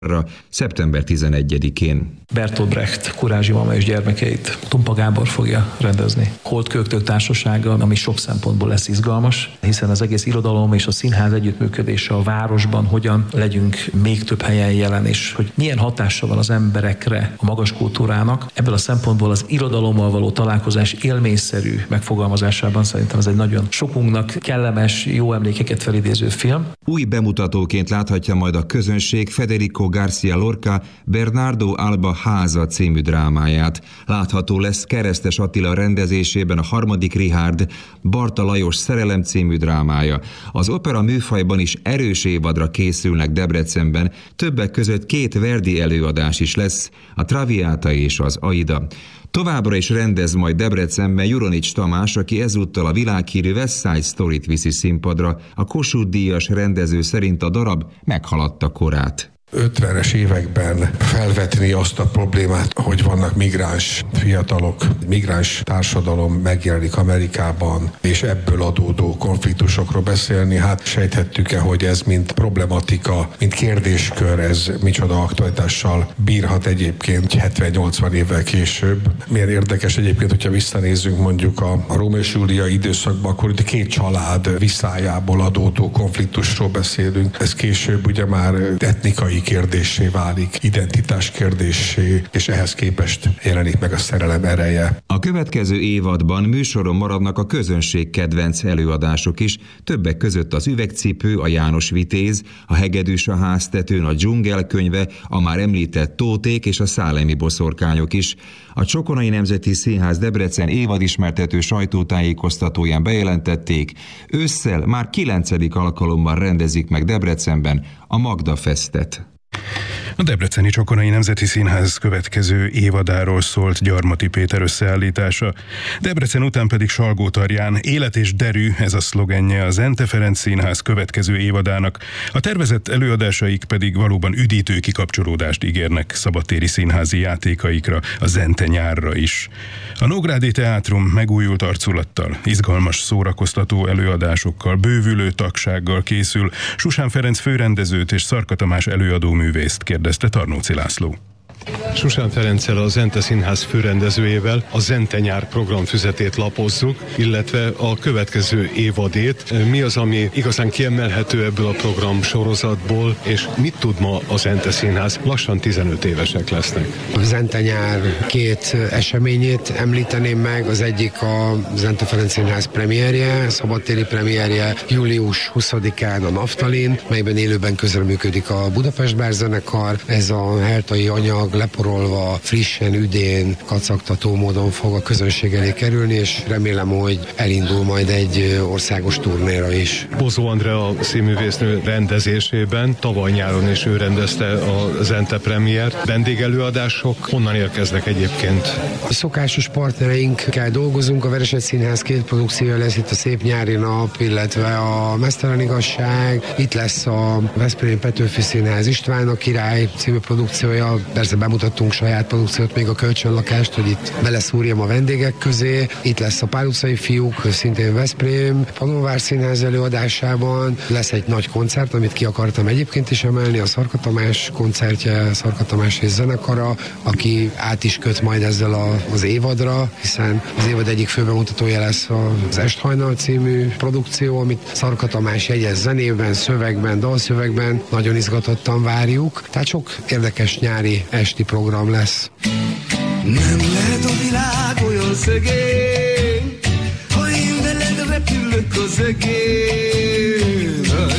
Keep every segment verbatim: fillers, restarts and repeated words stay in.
szeptember tizenegyedikén. Bertolt Brecht Kurázsi mama és gyermekeit Tompa Gábor fogja rendezni. Holdköltők társasága, ami sok szempontból lesz izgalmas, hiszen az egész irodalom és a színház együttműködése a városban hogyan legyünk még több helyen jelen, és hogy milyen hatása van az emberekre a magas kultúrának. Ebből a szempontból az irodalommal való találkozás élményszerű megfogalmazásában szerintem ez egy nagyon sokunknak kellemes, jó emlékeket felidéző film. Új bemutatóként láthatja majd a közönség Federico García Lorca Bernardo Alba háza című drámáját. Látható lesz Keresztes Attila rendezésében a harmadik Richárd Barta Lajos Szerelem című drámája. Az opera műfajban is erős évadra készülnek Debrecenben, többek között két Verdi előadás is lesz, a Traviata és az Aida. Továbbra is rendez majd Debrecenben Juronics Tamás, aki ezúttal a világhírű West Side Story-t viszi színpadra. A Kossuth-díjas rendező szerint a darab meghaladta korát. ötvenes években felvetni azt a problémát, hogy vannak migráns fiatalok, migráns társadalom megjelenik Amerikában, és ebből adódó konfliktusokról beszélni, hát sejthettük-e, hogy ez mint problematika, mint kérdéskör, ez micsoda aktualitással bírhat egyébként hetven-nyolcvan évvel később. Milyen érdekes egyébként, hogyha visszanézzünk mondjuk a, a Rómeó és Júlia időszakban, akkor itt két család viszályából adódó konfliktusról beszélünk. Ez később ugye már etnikai kérdéssé válik, identitás kérdéssé, és ehhez képest jelenik meg a szerelem ereje. A következő évadban műsoron maradnak a közönség kedvenc előadások is, többek között az Üvegcipő, a János Vitéz, a Hegedűs a háztetőn, a Dzsungel könyve, a már említett Tóték és a Szálemi boszorkányok is. A Csokonai Nemzeti Színház Debrecen évadismertető sajtótájékoztatóján bejelentették, ősszel már kilencedik alkalommal rendezik meg Debrecenben a Magda Festet. A Debreceni Csokonai Nemzeti Színház következő évadáról szólt Gyarmati Péter összeállítása. Debrecen után pedig Salgótarján élet és derű, ez a szlogenje a Zente Ferenc Színház következő évadának. A tervezett előadásaik pedig valóban üdítő kikapcsolódást ígérnek szabadtéri színházi játékaikra, a Zente nyárra is. A Nógrádi Teátrum megújult arculattal, izgalmas szórakoztató előadásokkal, bővülő tagsággal készül. Susán Ferenc főrendezőt és Szarka Tamás előadó művészt kérdezte Tarnóci László. Susán Ferenccel, a Zente Színház főrendezőjével a Zente nyár programfüzetét lapozzuk, illetve a következő évadét. Mi az, ami igazán kiemelhető ebből a program sorozatból, és mit tud ma a Zente Színház? Lassan tizenöt évesek lesznek. A Zente nyár két eseményét említeném meg. Az egyik a Zente Ferenc Színház premierje, szabadtéri premierje július huszadikán a Naftalin, melyben élőben közreműködik a Budapest Bárzenekar. Ez a heltai anyag leporolva, frissen, üdén, kacagtató módon fog a közönség elé kerülni, és remélem, hogy elindul majd egy országos turnéra is. Bozó Andrea színművésznő rendezésében tavaly nyáron is ő rendezte a Zente premiért. Vendégelőadások honnan érkeznek egyébként? A szokásos partnereinkkel dolgozunk, a Veresett Színház két produkciója lesz, itt a Szép nyári nap, illetve a Meztelen igazság. Itt lesz a Veszprém Petőfi Színház István a király című produkciója. Persze bemutattunk saját produkciót, még a Kölcsönlakást, hogy itt beleszúrjam a vendégek közé. Itt lesz a Pál utcai fiúk, szintén Veszprém Panóvár Színház előadásában. Lesz egy nagy koncert, amit ki akartam egyébként is emelni, a Szarka Tamás koncertje, Szarka Tamás és zenekara, aki át is köt majd ezzel a, az évadra, hiszen az évad egyik főbemutatója lesz az Esthajnal című produkció, amit Szarka Tamás jegyez zenében, szövegben, dalszövegben. Nagyon izgatottan várjuk. Tehát sok érdekes nyári esti program lesz. Nem lehet a világ olyan szegény, ha én veled repülök az egész.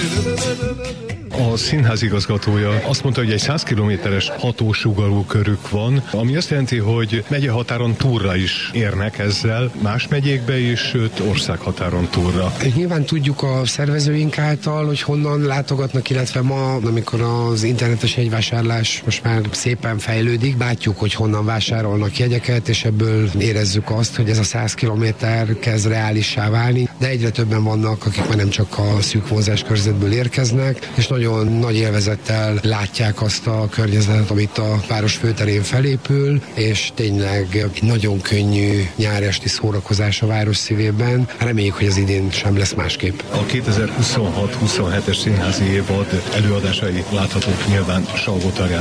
A színház igazgatója azt mondta, hogy egy száz kilométeres hatósugarú körük van, ami azt jelenti, hogy megyehatáron túlra is érnek ezzel, más megyékbe is, sőt országhatáron túlra. Nyilván tudjuk a szervezőink által, hogy honnan látogatnak, illetve ma, amikor az internetes jegyvásárlás most már szépen fejlődik, látjuk, hogy honnan vásárolnak jegyeket, és ebből érezzük azt, hogy ez a száz kilométer kezd reálissá válni, de egyre többen vannak, akik már nem csak a szűk vonzás körzetből érkeznek, és nagyon nagyon nagy élvezettel látják azt a környezetet, amit a város főterén felépül, és tényleg egy nagyon könnyű nyáresti szórakozás a város szívében. Reméljük, hogy az idén sem lesz másképp. A kétezer-huszonhat huszonhetes színházi évad előadásai láthatók nyilván Salgótarján